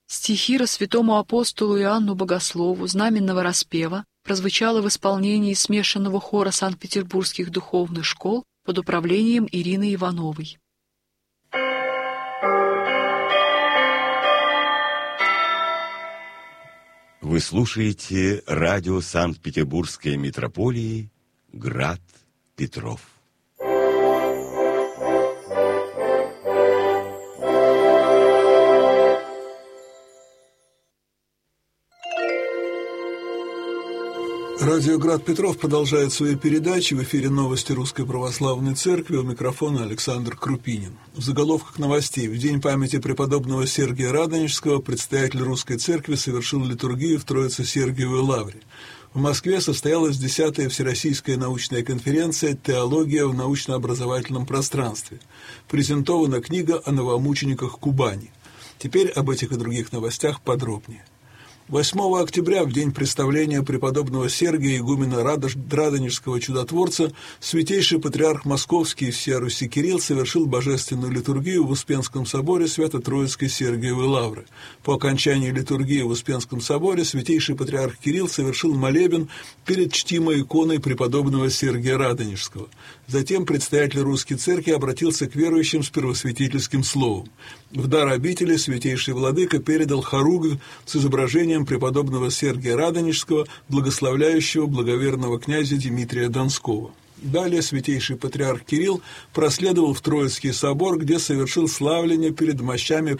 Стихира святому апостолу Иоанну Богослову знаменного распева прозвучало в исполнении смешанного хора Санкт-Петербургских духовных школ под управлением Ирины Ивановой. Вы слушаете радио Санкт-Петербургской митрополии «Град Петров». Радио «Град Петров» продолжает свои передачи. В эфире новости Русской Православной Церкви. У микрофона Александр Крупинин. В заголовках новостей. В день памяти преподобного Сергия Радонежского предстоятель Русской Церкви совершил литургию в Троице-Сергиевой Лавре. В Москве состоялась 10-я Всероссийская научная конференция «Теология в научно-образовательном пространстве». Презентована книга о новомучениках Кубани. Теперь об этих и других новостях подробнее. 8 октября, в день представления преподобного Сергия, игумена Радонежского чудотворца, святейший патриарх Московский и всея Руси Кирилл совершил божественную литургию в Успенском соборе Свято-Троицкой Сергиевой Лавры. По окончании литургии в Успенском соборе святейший патриарх Кирилл совершил молебен перед чтимой иконой преподобного Сергия Радонежского. Затем предстоятель Русской Церкви обратился к верующим с первосвятительским словом. В дар обители святейший владыка передал хоругвь с изображением преподобного Сергия Радонежского, благословляющего благоверного князя Дмитрия Донского. Далее святейший патриарх Кирилл проследовал в Троицкий собор, где совершил славление перед мощами